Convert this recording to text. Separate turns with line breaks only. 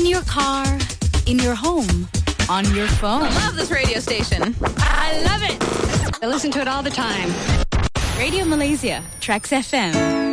In your car, in your home, on your phone.
I love this radio station.
I love it.
I listen to it all the time.
Radio Malaysia, Trax FM.